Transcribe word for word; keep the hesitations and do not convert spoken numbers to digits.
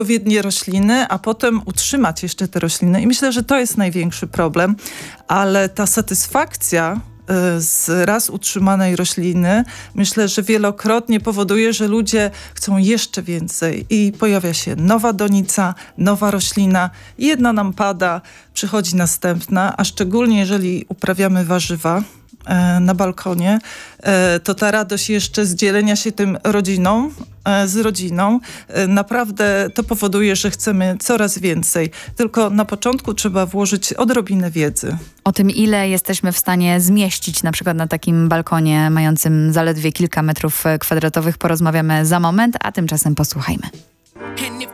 odpowiednie rośliny, a potem utrzymać jeszcze te rośliny. I myślę, że to jest największy problem, ale ta satysfakcja z raz utrzymanej rośliny, myślę, że wielokrotnie powoduje, że ludzie chcą jeszcze więcej i pojawia się nowa donica, nowa roślina, jedna nam pada, przychodzi następna, a szczególnie jeżeli uprawiamy warzywa na balkonie, to ta radość jeszcze z dzielenia się tym rodziną, z rodziną, naprawdę to powoduje, że chcemy coraz więcej. Tylko na początku trzeba włożyć odrobinę wiedzy. O tym, ile jesteśmy w stanie zmieścić na przykład na takim balkonie mającym zaledwie kilka metrów kwadratowych, porozmawiamy za moment, a tymczasem posłuchajmy.